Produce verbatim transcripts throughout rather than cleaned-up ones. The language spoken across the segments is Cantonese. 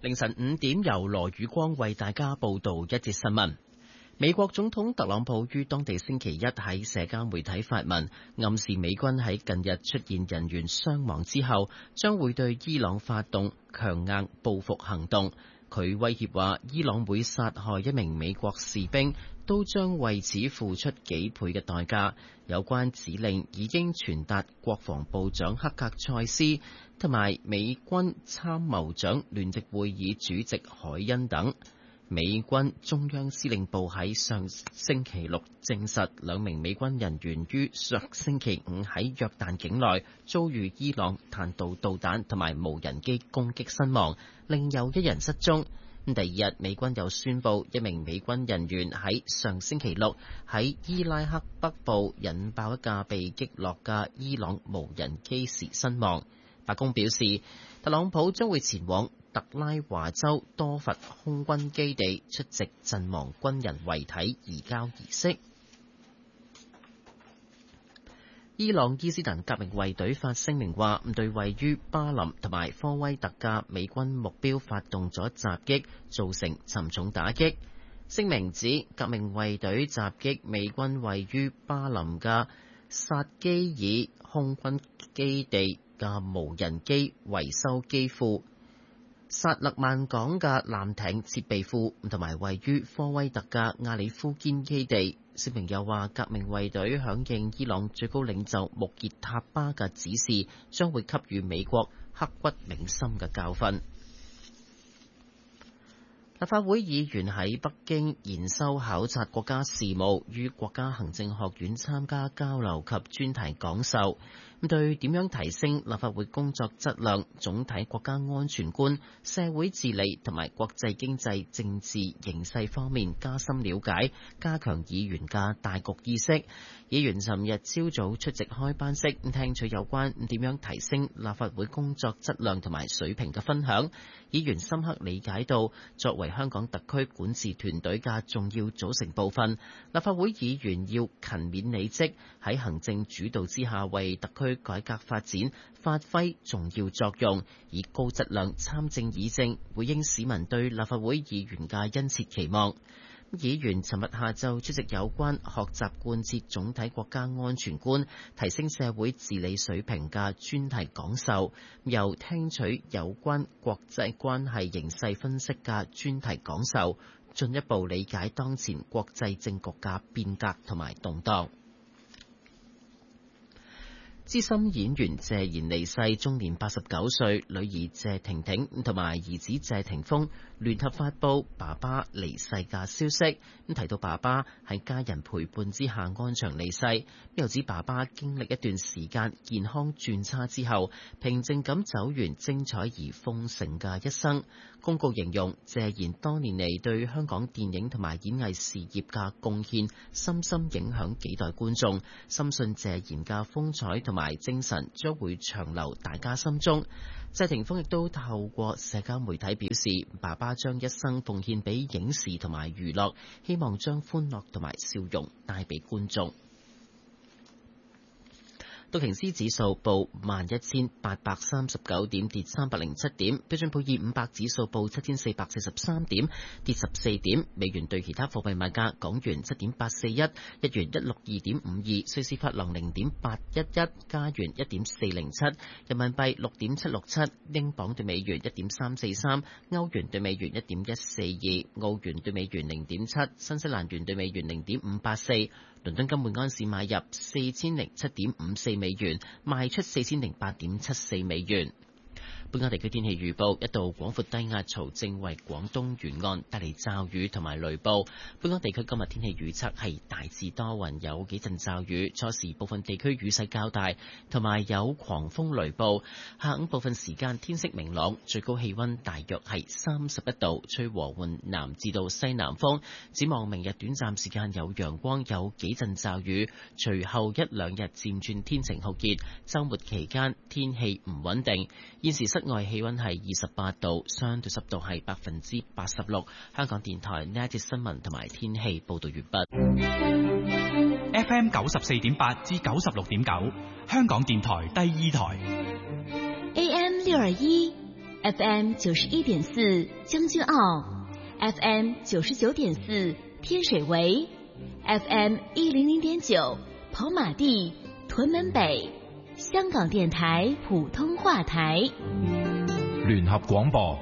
凌晨五點由羅宇光為大家報道一節新聞。美國總統特朗普於當地星期一喺社交媒體發文，暗示美軍喺近日出現人員傷亡之後，將會對伊朗發動強硬報復行動。佢威脅話，伊朗會殺害一名美國士兵，都將為此付出幾倍嘅代價。有關指令已經傳達國防部長克格塞斯同埋美軍參謀長聯席會議主席海恩等。美軍中央司令部喺上星期六證實，兩名美軍人員於上星期五喺約旦境內遭遇伊朗彈道導彈同埋無人機攻擊身亡，另有一人失蹤。第二日，美軍又宣布一名美軍人員喺上星期六喺伊拉克北部引爆一架被擊落嘅伊朗無人機時身亡。白宮表示，特朗普將會前往特拉華州多佛空軍基地出席陣亡軍人遺體移交儀式。伊朗伊斯蘭革命衛隊發聲明話，對位於巴林同埋科威特嘅美軍目標發動咗襲擊，造成沉重打擊。聲明指，革命衛隊襲擊美軍位於巴林嘅薩基爾空軍基地嘅無人機維修機庫、薩勒曼港嘅艦艇設備庫同埋位於科威特嘅亞里夫堅基地。聲明又話，革命衛隊響應伊朗最高領袖穆傑塔巴嘅指示，將會給予美國刻骨銘心嘅教訓。立法會議員喺北京研修考察國家事務，於國家行政學院參加交流及專題講授。對點樣提升立法會工作質量、總體國家安全觀、社會治理同埋國際經濟政治形勢方面加深了解，加強議員嘅大局意識。議員尋日朝早出席開班式，聽取有關點樣提升立法會工作質量同埋水平嘅分享。議員深刻理解到，作為香港特區管治團隊嘅重要組成部分，立法會議員要勤勉履職，喺行政主導之下為特區改革發展發揮重要作用，以高質量參政議政，回應市民對立法會議員嘅殷切期望。議員尋日下晝出席有關學習貫徹總體國家安全觀、提升社會治理水平嘅專題講授，又聽取有關國際關係形勢分析嘅專題講授，進一步理解當前國際政局嘅變革同埋動盪。資深演員謝賢離世，終年八十九歲，女兒謝婷婷同埋兒子謝霆鋒聯合發布爸爸離世嘅消息，咁提到爸爸喺家人陪伴之下安詳離世，又指爸爸經歷一段時間健康轉差之後，平靜咁走完精彩而豐盛嘅一生。公告形容謝賢多年嚟對香港電影同埋演藝事業嘅貢獻，深深影響幾代觀眾，深信謝賢嘅風采同埋精神將會長留大家心中。謝霆鋒亦都透過社交媒體表示，爸爸將一生奉獻俾影視同埋娛樂，希望將歡樂同埋笑容帶俾觀眾。道瓊斯指數報萬一千八百三十九點，跌三百零七點；標準普爾五百指數報七千四百四十三點，跌十四點。美元對其他貨幣賣價：港元七點八四一，日元一六二點五二，瑞士法郎零點八一一，加元一點四零七，人民幣六點七六七，英鎊對美元一點三四三，歐元對美元一點一四二，澳元對美元零點七，新西蘭元對美元零點五八四。倫敦金每安士買入四千零七點五四美元，賣出四千零八點七四美元。本港地區天氣預報，一道廣闊低壓槽正為廣東沿岸帶嚟驟雨同埋雷暴。本港地區今日天氣預測係大致多雲，有幾陣驟雨，初時部分地區雨勢較大，同埋有狂風雷暴。下午部分時間天色明朗，最高氣溫大約係三十一度，吹和緩南至到西南風。展望明日短暫時間有陽光，有幾陣驟雨，隨後一兩日漸轉天晴酷熱。週末期間天氣唔穩定。現時室外氣溫係二十八度，相對濕度係百分之八十六。香港電台呢一節新聞同埋天氣報道完畢。 F M 九十四點八至九十六點九，香港電台第二台。 A M 六二一 F M 九十一點四將軍澳 ，F M 九十九點四天水圍 ，F M 一零零點九跑馬地屯門北，香港電台普通話台。 聯合廣播。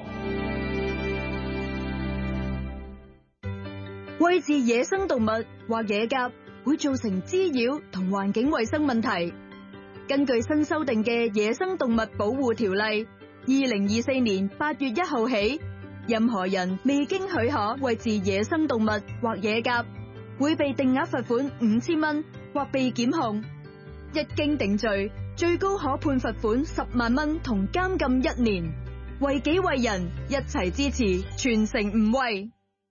餵飼野生動物或野鴿會造成滋擾同環境衛生問題。根據新修訂嘅《野生動物保護條例》，二零二四年八月一號起，任何人未經許可餵飼野生動物或野鴿，會被定額罰款五千蚊或被檢控。一經定罪，最高可判罰款十萬蚊同監禁一年。為己為人，一齊支持，全城唔餵。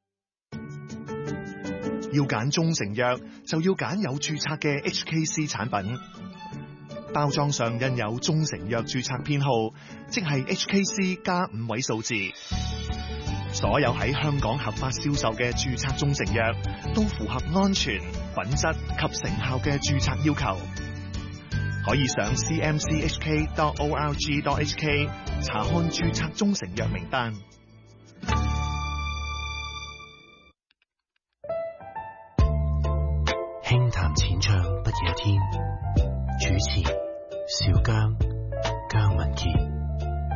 要揀中成藥，就要揀有註冊嘅 H K C 產品。包裝上印有中成藥註冊編號，即係 H K C 加五位數字。所有喺香港合法銷售嘅註冊中成藥，都符合安全、品質及成效嘅註冊要求。可以上 c m c h k dot org dot h k 查看註冊中成藥名單。 輕談淺唱不夜天，主持邵姜、姜文傑。